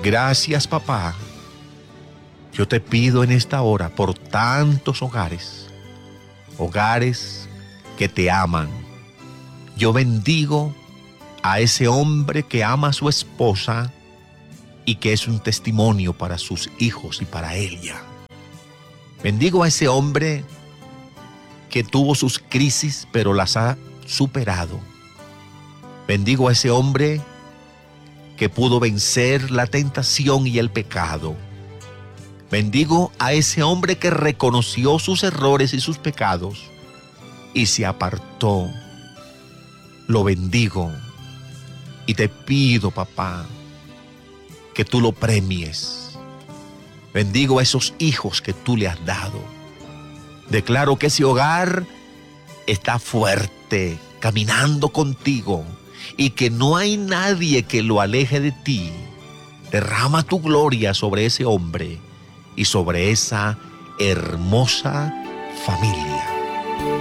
Gracias, papá. Yo te pido en esta hora por tantos hogares que te aman. Yo bendigo a ese hombre que ama a su esposa y que es un testimonio para sus hijos y para ella. Bendigo a ese hombre que tuvo sus crisis pero las ha superado. Bendigo a ese hombre que pudo vencer la tentación y el pecado. Bendigo a ese hombre que reconoció sus errores y sus pecados y se apartó. Lo bendigo y te pido, papá, que tú lo premies. Bendigo a esos hijos que tú le has dado. Declaro que ese hogar está fuerte, caminando contigo, y que no hay nadie que lo aleje de ti. Derrama tu gloria sobre ese hombre y sobre esa hermosa familia.